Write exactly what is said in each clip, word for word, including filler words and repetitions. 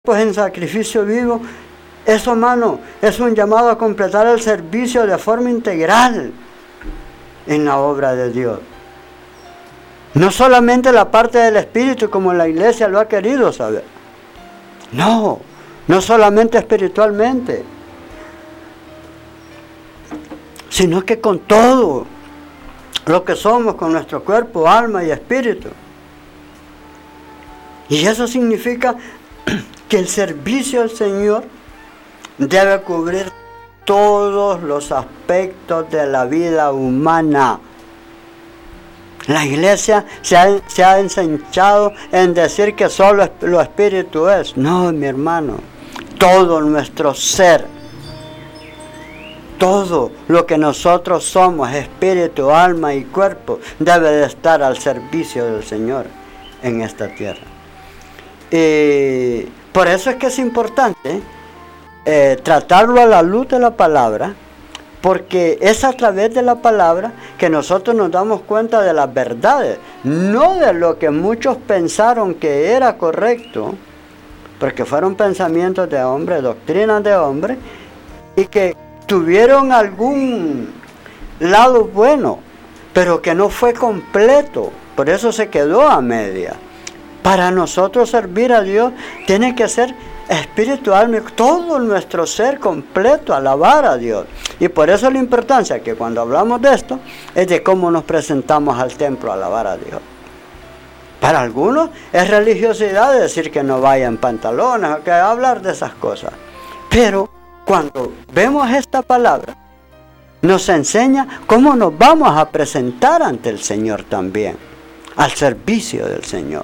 pues en sacrificio vivo. Eso, hermano, es un llamado a completar el servicio de forma integral en la obra de Dios. No solamente la parte del Espíritu como la iglesia lo ha querido saber. No, no solamente espiritualmente, sino que con todo lo que somos, con nuestro cuerpo, alma y espíritu. Y eso significa que el servicio al Señor debe cubrir todos los aspectos de la vida humana. La iglesia se ha, se ha ensanchado en decir que solo lo espíritu es. No, mi hermano, todo nuestro ser, todo lo que nosotros somos, espíritu, alma y cuerpo, debe de estar al servicio del Señor en esta tierra. Y por eso es que es importante eh, tratarlo a la luz de la palabra, porque es a través de la palabra que nosotros nos damos cuenta de las verdades, no de lo que muchos pensaron que era correcto, porque fueron pensamientos de hombre, doctrinas de hombre, y que tuvieron algún lado bueno, pero que no fue completo, por eso se quedó a media. Para nosotros servir a Dios tiene que ser espiritual, todo nuestro ser completo, alabar a Dios. Y por eso la importancia que cuando hablamos de esto es de cómo nos presentamos al templo a alabar a Dios. Para algunos es religiosidad decir que no vaya en pantalones, que hablar de esas cosas. Pero cuando vemos esta palabra, nos enseña cómo nos vamos a presentar ante el Señor también, al servicio del Señor.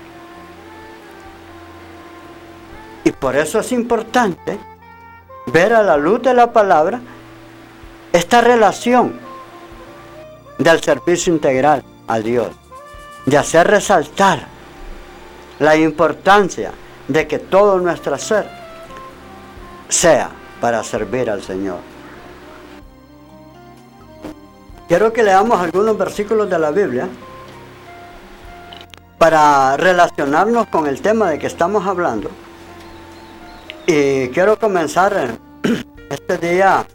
Y por eso es importante ver a la luz de la palabra esta relación del servicio integral a Dios, de hacer resaltar la importancia de que todo nuestro ser sea para servir al Señor. Quiero que leamos algunos versículos de la Biblia para relacionarnos con el tema de que estamos hablando. Y quiero comenzar este día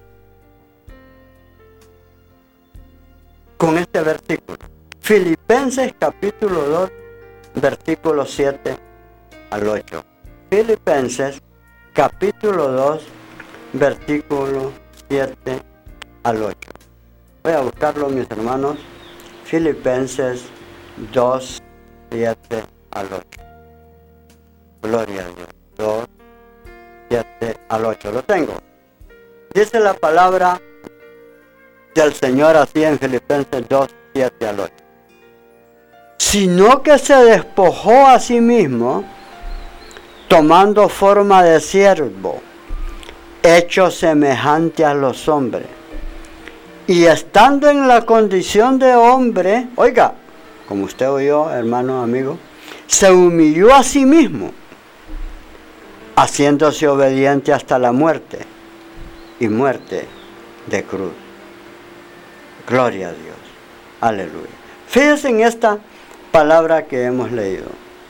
con este versículo. Filipenses capítulo dos, versículos siete al ocho. Filipenses capítulo dos, versículo siete al ocho. Voy a buscarlo, mis hermanos. Filipenses dos, siete al ocho. Gloria a Dios. dos, siete al ocho. Lo tengo. Dice la palabra del Señor así en Filipenses dos, siete al ocho. Sino que se despojó a sí mismo, tomando forma de siervo, hecho semejante a los hombres, y estando en la condición de hombre, oiga, como usted oyó, hermano, amigo, se humilló a sí mismo, haciéndose obediente hasta la muerte, y muerte de cruz. Gloria a Dios. Aleluya. Fíjense en esta palabra que hemos leído.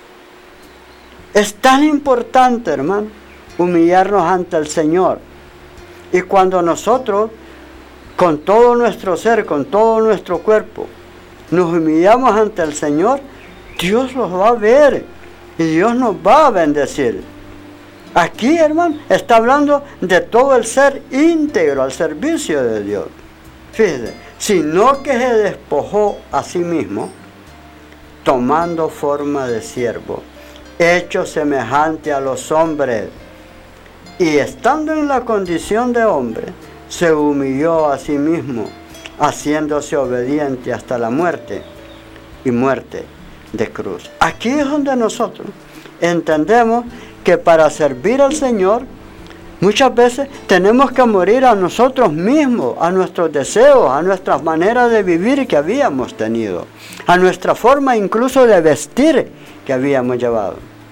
Es tan importante, hermano, humillarnos ante el Señor. Y cuando nosotros, con todo nuestro ser, con todo nuestro cuerpo, nos humillamos ante el Señor, Dios los va a ver y Dios nos va a bendecir. Aquí, hermano, está hablando de todo el ser íntegro al servicio de Dios. Fíjese, sino que se despojó a sí mismo, tomando forma de siervo, hecho semejante a los hombres, y estando en la condición de hombre, se humilló a sí mismo, haciéndose obediente hasta la muerte, y muerte de cruz. Aquí es donde nosotros entendemos que para servir al Señor, muchas veces tenemos que morir a nosotros mismos, a nuestros deseos, a nuestras maneras de vivir que habíamos tenido, a nuestra forma incluso de vestir que habíamos llevado.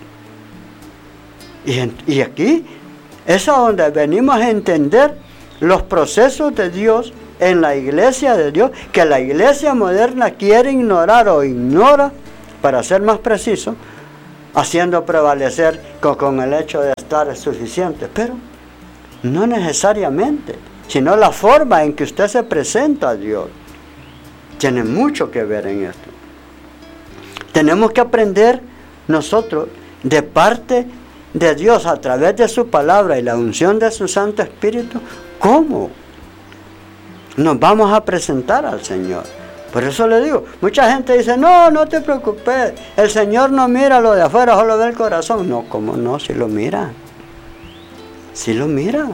Y, en, y aquí es a donde venimos a entender los procesos de Dios en la iglesia de Dios, que la iglesia moderna quiere ignorar o ignora, para ser más preciso, haciendo prevalecer con, con el hecho de estar suficiente, pero no necesariamente, sino la forma en que usted se presenta a Dios tiene mucho que ver en esto. Tenemos que aprender nosotros de parte de Dios a través de su palabra y la unción de su Santo Espíritu, cómo nos vamos a presentar al Señor. Por eso le digo, mucha gente dice, no, no te preocupes, el Señor no mira lo de afuera, solo ve el corazón. No, ¿cómo no? Si lo mira. Si lo mira.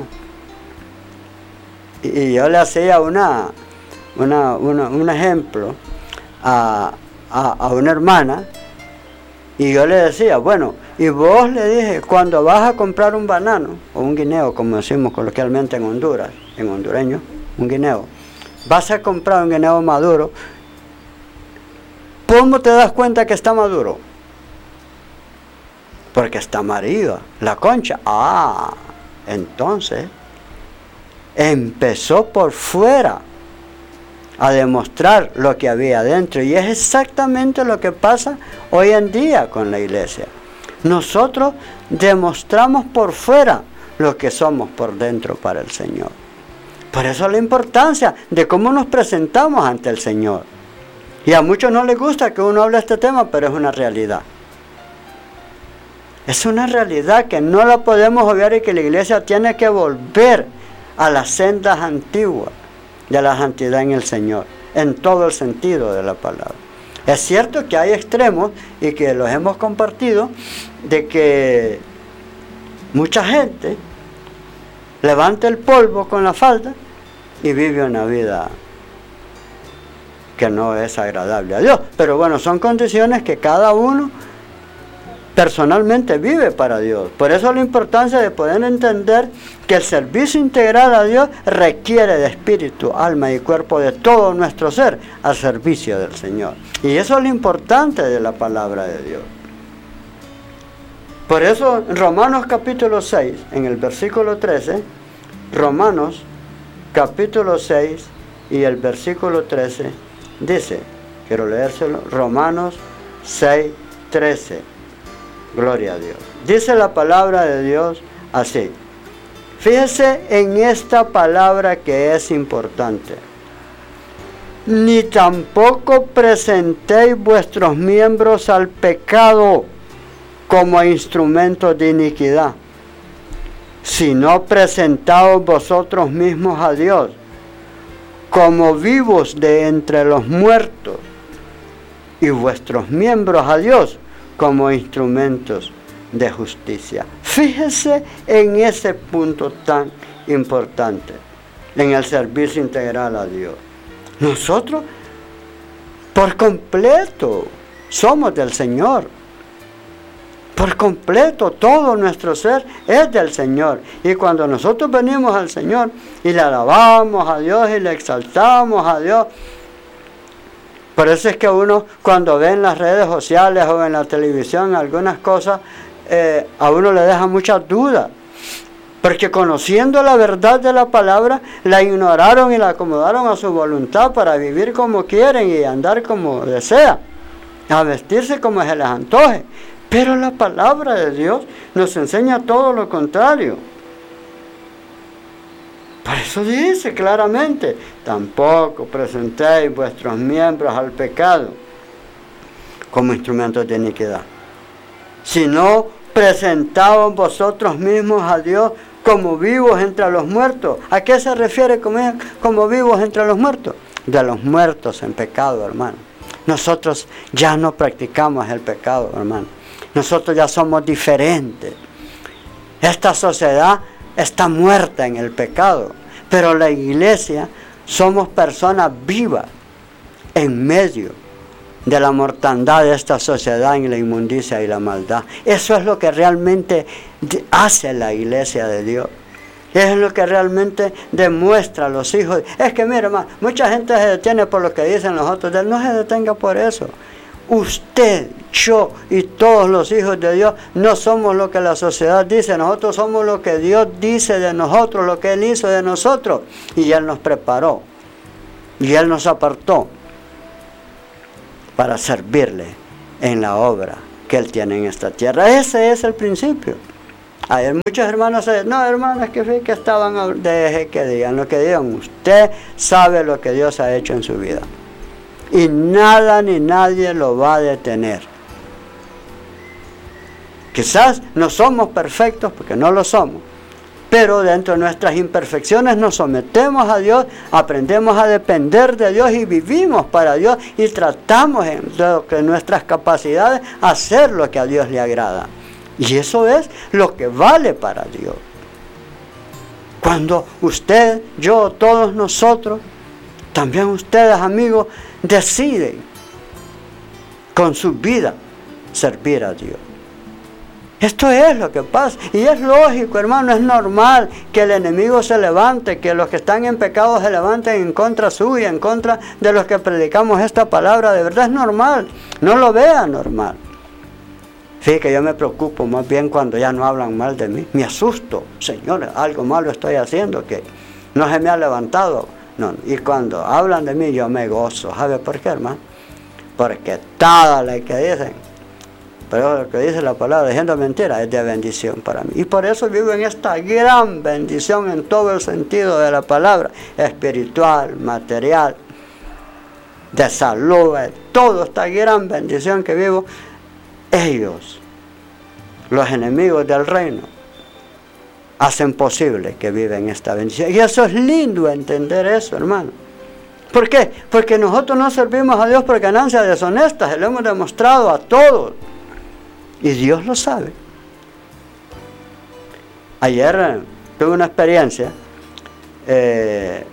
Y, y yo le hacía una, una, una, un ejemplo a, a, a una hermana, y yo le decía, bueno, y vos le dije, cuando vas a comprar un banano, o un guineo, como decimos coloquialmente en Honduras, en hondureño, un guineo, vas a comprar un guineo maduro, ¿cómo te das cuenta que está maduro? Porque está amarillo, la concha. Ah, entonces empezó por fuera a demostrar lo que había adentro, y es exactamente lo que pasa hoy en día con la iglesia. Nosotros demostramos por fuera lo que somos por dentro para el Señor. Por eso la importancia de cómo nos presentamos ante el Señor. Y a muchos no les gusta que uno hable de este tema, pero es una realidad. Es una realidad que no la podemos obviar, y que la iglesia tiene que volver a las sendas antiguas de la santidad en el Señor, en todo el sentido de la palabra. Es cierto que hay extremos, y que los hemos compartido, de que mucha gente levanta el polvo con la falda y vive una vida que no es agradable a Dios. Pero bueno, son condiciones que cada uno personalmente vive para Dios. Por eso la importancia de poder entender que el servicio integral a Dios requiere de espíritu, alma y cuerpo de todo nuestro ser al servicio del Señor. Y eso es lo importante de la palabra de Dios. Por eso Romanos capítulo seis, en el versículo trece, Romanos capítulo seis y el versículo trece, dice, quiero leérselo, Romanos seis, trece, gloria a Dios. Dice la palabra de Dios así. Fíjese en esta palabra que es importante. Ni tampoco presentéis vuestros miembros al pecado como instrumentos de iniquidad, sino presentaos vosotros mismos a Dios como vivos de entre los muertos, y vuestros miembros a Dios como instrumentos de justicia. Fíjese en ese punto tan importante, en el servicio integral a Dios. Nosotros, por completo, somos del Señor. Por completo, todo nuestro ser es del Señor. Y cuando nosotros venimos al Señor y le alabamos a Dios y le exaltamos a Dios, por eso es que uno, cuando ve en las redes sociales o en la televisión algunas cosas, eh, a uno le deja muchas dudas. Porque conociendo la verdad de la palabra, la ignoraron y la acomodaron a su voluntad para vivir como quieren y andar como desean, a vestirse como se les antoje. Pero la palabra de Dios nos enseña todo lo contrario. Por eso dice claramente, tampoco presentéis vuestros miembros al pecado como instrumentos de iniquidad, sino presentaos vosotros mismos a Dios como vivos entre los muertos. ¿A qué se refiere como, como vivos entre los muertos? De los muertos en pecado, hermano. Nosotros ya no practicamos el pecado, hermano. Nosotros ya somos diferentes. Esta sociedad está muerta en el pecado, pero la iglesia somos personas vivas en medio de la mortandad de esta sociedad, en la inmundicia y la maldad. Eso es lo que realmente hace la iglesia de Dios. Es lo que realmente demuestra a los hijos. Es que mire, hermano, mucha gente se detiene por lo que dicen los otros. No se detenga por eso. Usted, yo y todos los hijos de Dios no somos lo que la sociedad dice. Nosotros somos lo que Dios dice de nosotros, lo que Él hizo de nosotros. Y Él nos preparó. Y Él nos apartó para servirle en la obra que Él tiene en esta tierra. Ese es el principio. Hay muchos hermanos, no hermanos, que, que estaban, deje que digan lo que digan. Usted sabe lo que Dios ha hecho en su vida. Y nada ni nadie lo va a detener. Quizás no somos perfectos, porque no lo somos. Pero dentro de nuestras imperfecciones nos sometemos a Dios, aprendemos a depender de Dios y vivimos para Dios y tratamos en lo que nuestras capacidades hacer lo que a Dios le agrada. Y eso es lo que vale para Dios. Cuando usted, yo, todos nosotros, también ustedes, amigos, deciden con su vida servir a Dios. Esto es lo que pasa. Y es lógico, hermano, es normal que el enemigo se levante, que los que están en pecado se levanten en contra suya, en contra de los que predicamos esta palabra. De verdad es normal. No lo vea normal. Fíjate que yo me preocupo más bien cuando ya no hablan mal de mí. Me asusto. Señor, algo malo estoy haciendo que no se me ha levantado. No, y cuando hablan de mí yo me gozo. ¿Sabe por qué, hermano? Porque todo lo que dicen, pero lo que dice la palabra, diciendo mentira, es de bendición para mí. Y por eso vivo en esta gran bendición en todo el sentido de la palabra. Espiritual, material, de salud, toda esta gran bendición que vivo. Ellos, los enemigos del reino, hacen posible que viven esta bendición. Y eso es lindo entender eso, hermano. ¿Por qué? Porque nosotros no servimos a Dios por ganancias deshonestas. Se lo hemos demostrado a todos. Y Dios lo sabe. Ayer eh, tuve una experiencia. Eh,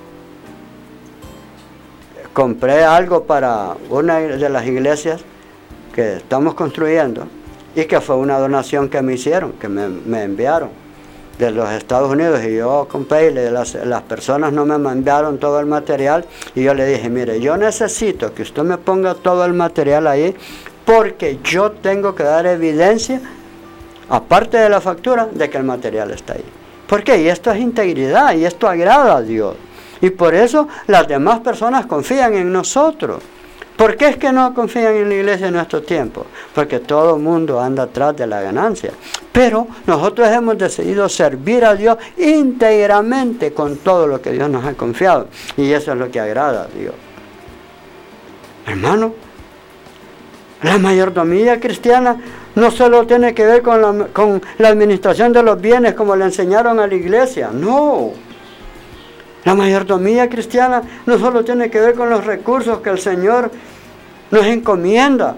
compré algo para una de las iglesias que estamos construyendo y que fue una donación que me hicieron, que me, me enviaron de los Estados Unidos, y yo compré y le, las, las personas no me enviaron todo el material y yo le dije, mire, yo necesito que usted me ponga todo el material ahí porque yo tengo que dar evidencia, aparte de la factura, de que el material está ahí. ¿Por qué? Y esto es integridad y esto agrada a Dios. Y por eso las demás personas confían en nosotros. ¿Por qué es que no confían en la iglesia en nuestro tiempo? Porque todo el mundo anda atrás de la ganancia. Pero nosotros hemos decidido servir a Dios íntegramente con todo lo que Dios nos ha confiado. Y eso es lo que agrada a Dios. Hermano, la mayordomía cristiana no solo tiene que ver con la, con la administración de los bienes como le enseñaron a la iglesia. No. La mayordomía cristiana no solo tiene que ver con los recursos que el Señor nos encomienda.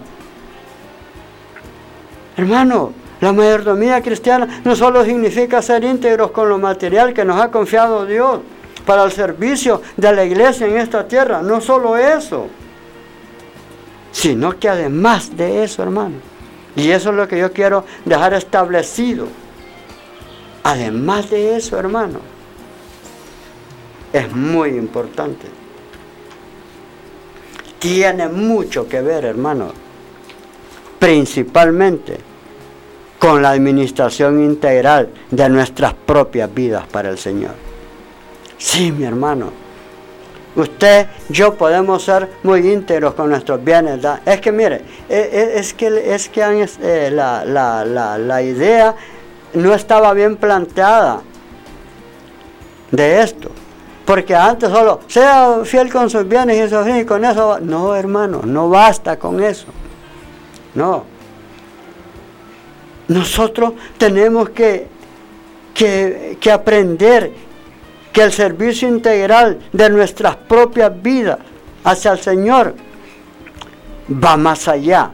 Hermano, la mayordomía cristiana no solo significa ser íntegros con lo material que nos ha confiado Dios para el servicio de la iglesia en esta tierra. No solo eso, sino que además de eso, hermano, y eso es lo que yo quiero dejar establecido, además de eso, hermano, es muy importante. Tiene mucho que ver, hermano, principalmente con la administración integral de nuestras propias vidas para el Señor. Sí, mi hermano, usted, yo podemos ser muy íntegros con nuestros bienes, ¿verdad? Es que mire, es, es que, es que han, eh, la, la, la, la idea no estaba bien planteada de esto. Porque antes solo, sea fiel con sus bienes y sus bienes y con eso, no, hermano, no basta con eso. No. Nosotros tenemos que, que, que aprender que el servicio integral de nuestras propias vidas hacia el Señor va más allá.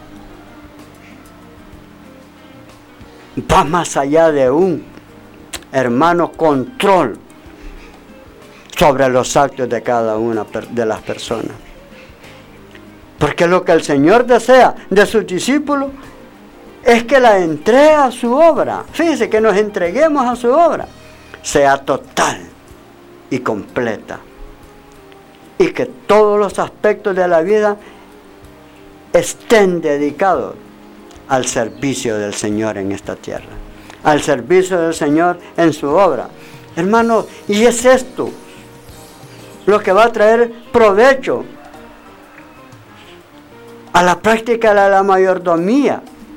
Va más allá de un, hermano, control sobre los actos de cada una de las personas. Porque lo que el Señor desea de sus discípulos es que la entrega a su obra, fíjense, que nos entreguemos a su obra, sea total y completa. Y que todos los aspectos de la vida estén dedicados al servicio del Señor en esta tierra, al servicio del Señor en su obra. Hermanos, y es esto lo que va a traer provecho a la práctica de la mayordomía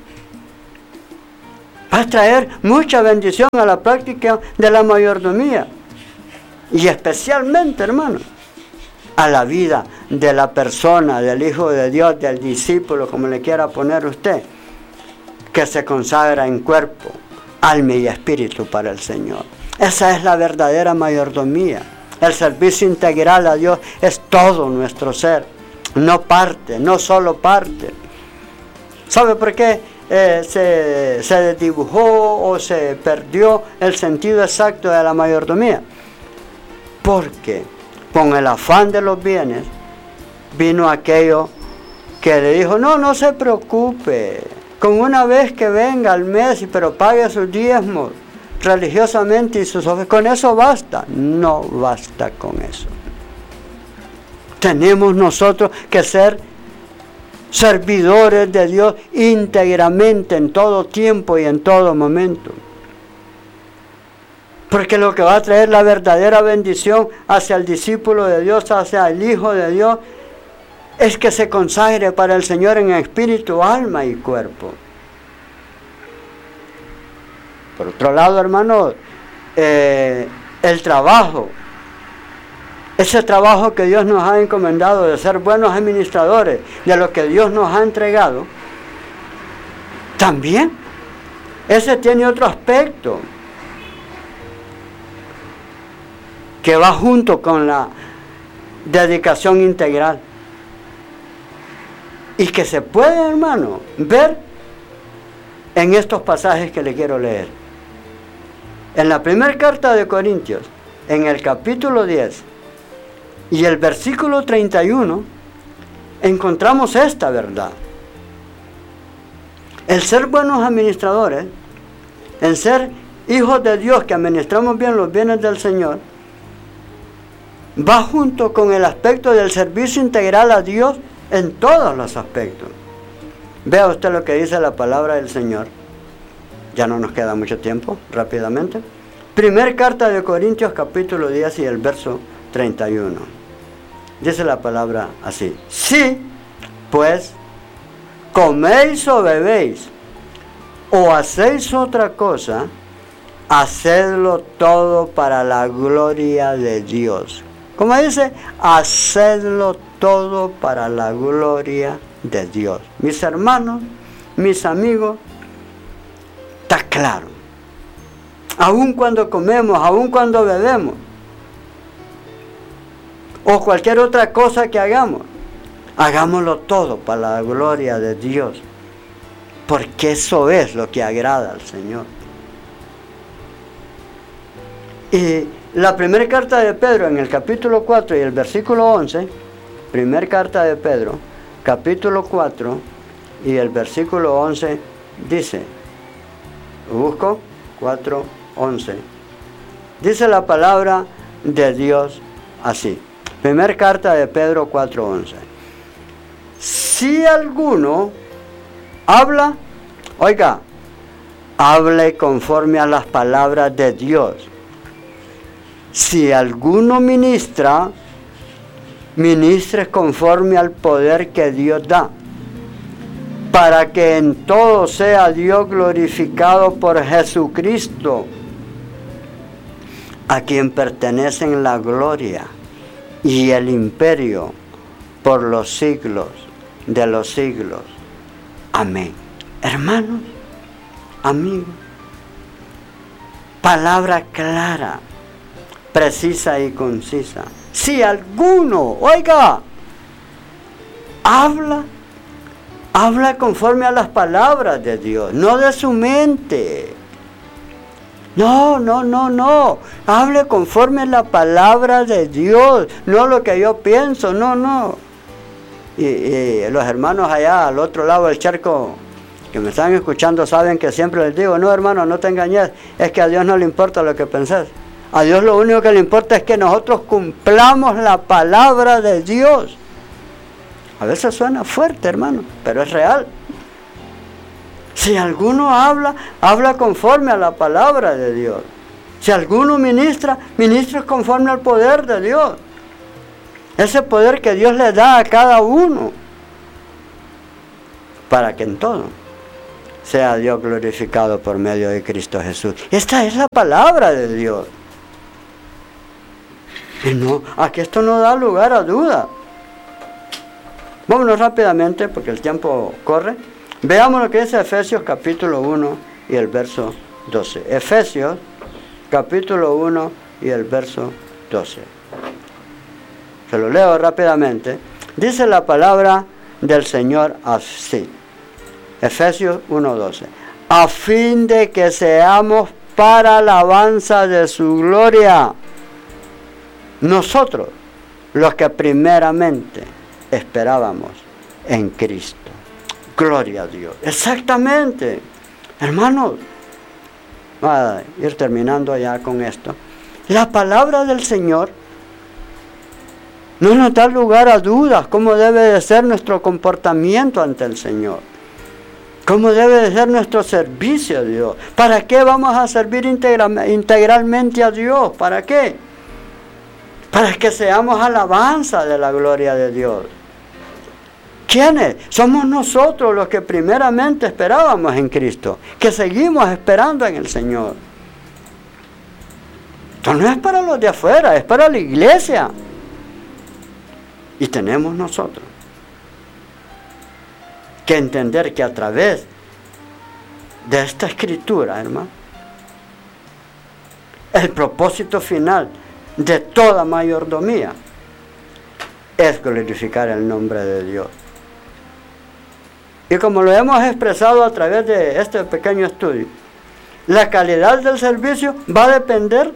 Va a traer mucha bendición a la práctica de la mayordomía. Y especialmente, hermano, a la vida de la persona, del Hijo de Dios, del discípulo, como le quiera poner usted, que se consagra en cuerpo, alma y espíritu para el Señor. Esa es la verdadera mayordomía. El servicio integral a Dios es todo nuestro ser, no parte, no solo parte. ¿Sabe por qué eh, se, se desdibujó o se perdió el sentido exacto de la mayordomía? Porque con el afán de los bienes vino aquello que le dijo, no, no se preocupe, con una vez que venga al mes, pero pague sus diezmos religiosamente y sus ofrendas, con eso basta. No basta con eso. Tenemos nosotros que ser servidores de Dios íntegramente en todo tiempo y en todo momento. Porque lo que va a traer la verdadera bendición hacia el discípulo de Dios, hacia el Hijo de Dios, es que se consagre para el Señor en espíritu, alma y cuerpo. Por otro lado, hermanos, eh, el trabajo, ese trabajo que Dios nos ha encomendado de ser buenos administradores de lo que Dios nos ha entregado, también, ese tiene otro aspecto que va junto con la dedicación integral y que se puede, hermano, ver en estos pasajes que le quiero leer. En la primera carta de Corintios, en el capítulo diez y el versículo treinta y uno, encontramos esta verdad. El ser buenos administradores, el ser hijos de Dios que administramos bien los bienes del Señor, va junto con el aspecto del servicio integral a Dios en todos los aspectos. Vea usted lo que dice la palabra del Señor. Ya no nos queda mucho tiempo, rápidamente. Primer carta de Corintios, capítulo diez y el verso treinta y uno. Dice la palabra así: si, pues, coméis o bebéis, o hacéis otra cosa, hacedlo todo para la gloria de Dios. Como dice, hacedlo todo para la gloria de Dios. Mis hermanos, mis amigos, está claro. Aun cuando comemos, aun cuando bebemos, o cualquier otra cosa que hagamos, hagámoslo todo para la gloria de Dios, porque eso es lo que agrada al Señor. Y la primera carta de Pedro, en el capítulo cuatro y el versículo once, primera carta de Pedro, capítulo cuatro y el versículo once, dice, busco, cuatro, once, dice la palabra de Dios así. Primera carta de Pedro cuatro, once. Si alguno habla, oiga, hable conforme a las palabras de Dios. Si alguno ministra, ministre conforme al poder que Dios da, para que en todo sea Dios glorificado por Jesucristo, a quien pertenecen la gloria y el imperio por los siglos de los siglos. Amén. Hermanos, amigos, palabra clara, precisa y concisa. Si alguno, oiga, habla, habla conforme a las palabras de Dios, no de su mente. No, no, no, no. Hable conforme a la palabra de Dios, no lo que yo pienso, no, no. Y, y los hermanos allá al otro lado del charco que me están escuchando saben que siempre les digo, no, hermano, no te engañes, es que a Dios no le importa lo que pensás. A Dios lo único que le importa es que nosotros cumplamos la palabra de Dios. A veces suena fuerte, hermano, pero es real. Si alguno habla, habla conforme a la palabra de Dios. Si alguno ministra, ministra conforme al poder de Dios. Ese poder que Dios le da a cada uno. Para que en todo sea Dios glorificado por medio de Cristo Jesús. Esta es la palabra de Dios. Y no, aquí esto no da lugar a duda. Vámonos rápidamente porque el tiempo corre. Veamos lo que dice Efesios capítulo uno y el verso doce. Efesios capítulo uno y el verso doce. Se lo leo rápidamente. Dice la palabra del Señor así. Efesios uno doce. A fin de que seamos para alabanza de su gloria, nosotros, los que primeramente esperábamos en Cristo. Gloria a Dios. Exactamente. Hermanos, voy a ir terminando ya con esto. La palabra del Señor no nos da lugar a dudas cómo debe de ser nuestro comportamiento ante el Señor. ¿Cómo debe de ser nuestro servicio a Dios? ¿Para qué vamos a servir integra- integralmente a Dios? ¿Para qué? Para que seamos alabanza de la gloria de Dios. ¿Quiénes? Somos nosotros los que primeramente esperábamos en Cristo, que seguimos esperando en el Señor. Esto no es para los de afuera, es para la iglesia. Y tenemos nosotros que entender que a través de esta escritura, hermano, el propósito final de toda mayordomía es glorificar el nombre de Dios. Y como lo hemos expresado a través de este pequeño estudio, la calidad del servicio va a depender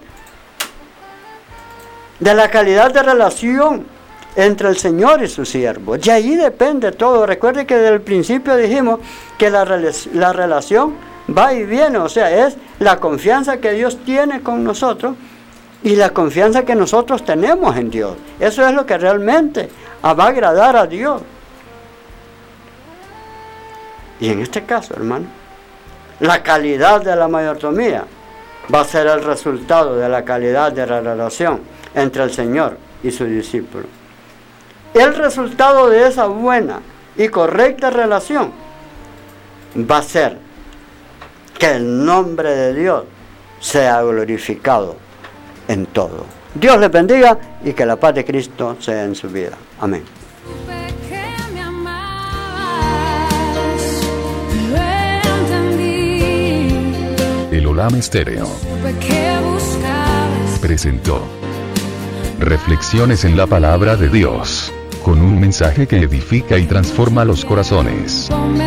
de la calidad de relación entre el Señor y su siervo. De ahí depende todo. Recuerde que desde el principio dijimos que la, la relación va y viene, o sea, es la confianza que Dios tiene con nosotros y la confianza que nosotros tenemos en Dios. Eso es lo que realmente va a agradar a Dios. Y en este caso, hermano, la calidad de la mayordomía va a ser el resultado de la calidad de la relación entre el Señor y su discípulo. El resultado de esa buena y correcta relación va a ser que el nombre de Dios sea glorificado en todo. Dios les bendiga y que la paz de Cristo sea en su vida. Amén. El Olam Estéreo presentó Reflexiones en la Palabra de Dios, con un mensaje que edifica y transforma los corazones.